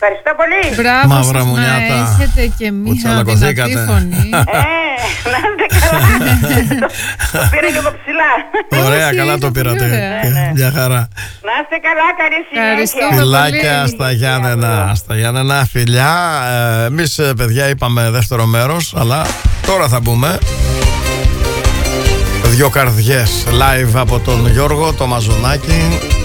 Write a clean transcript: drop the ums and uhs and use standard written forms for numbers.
Ευχαριστώ πολύ. Μπράβο Μαύρα σας, μουνιάτα. να έχετε και Που μία τσαλακωθήκατε. δυνατή φωνή. Να είστε καλά. Το πήρα και από ψηλά. Ωραία, Όχι, καλά το ήταν πήρατε. πολύ ωραία. Και μια χαρά. Να είστε καλά, καλή Ευχαριστώ. συνέχεια. Φιλάκια πολύ. στα Γιάννενα. Στα Γιάννενα, φιλιά. Εμείς, παιδιά, είπαμε δεύτερο μέρος, αλλά τώρα θα μπούμε. Δυο καρδιές live από τον Γιώργο, το Μαζονάκι.